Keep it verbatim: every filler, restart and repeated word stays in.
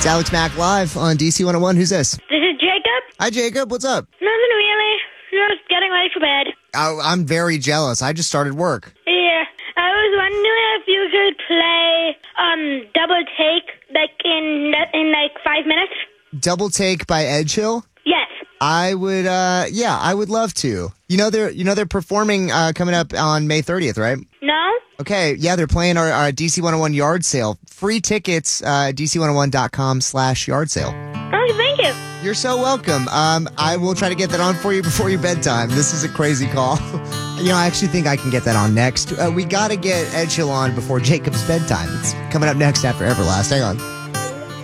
It's Alex Mack live on D C one oh one. Who's this? This is Jacob. Hi, Jacob. What's up? Nothing really. Just getting ready for bed. Oh, I'm very jealous. I just started work. Yeah. I was wondering if you could play um Double Take like in in like five minutes. Double Take by Edge Hill? Yes. I would, uh, yeah, I would love to. You know they're, you know they're performing uh, coming up on May thirtieth, right? No? Okay, yeah, they're playing our, our D C one oh one yard sale. Free tickets, uh, D C one oh one dot com slash yard sale. Oh, thank you. You're so welcome. Um, I will try to get that on for you before your bedtime. This is a crazy call. You know, I actually think I can get that on next. Uh, we got to get Edge Hill on before Jacob's bedtime. It's coming up next after Everlast. Hang on.